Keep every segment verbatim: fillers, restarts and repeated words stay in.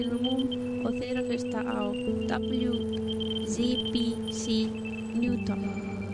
Ramon o þeir að hlusta á W Z B C Newton.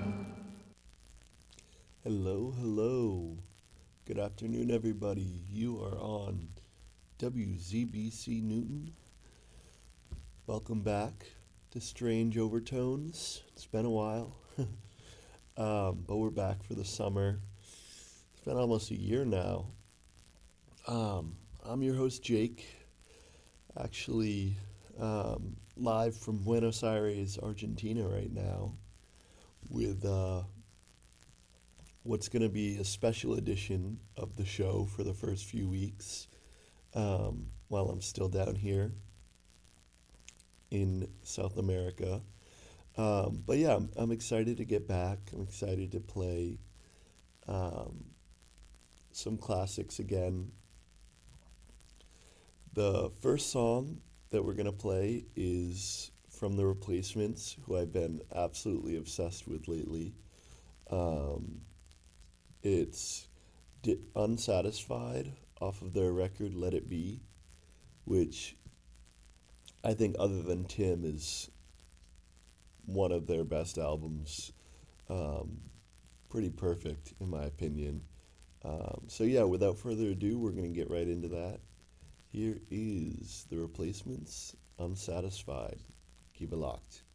Hello, hello. Good afternoon, everybody. You are on W Z B C Newton. Welcome back to Strange Overtones. It's been a while, um, but we're back for the summer. It's been almost a year now. Um, I'm your host, Jake, actually um, live from Buenos Aires, Argentina right now with uh, what's going to be a special edition of the show for the first few weeks um, while I'm still down here in South America. Um, but yeah, I'm, I'm excited to get back. I'm excited to play um, some classics again. The first song that we're going to play is from The Replacements, who I've been absolutely obsessed with lately. Um, it's Di- Unsatisfied off of their record Let It Be, which I think, other than Tim, is one of their best albums. Um, pretty perfect, in my opinion. Um, so, yeah, without further ado, we're going to get right into that. Here is The Replacements, Unsatisfied. Keep it locked.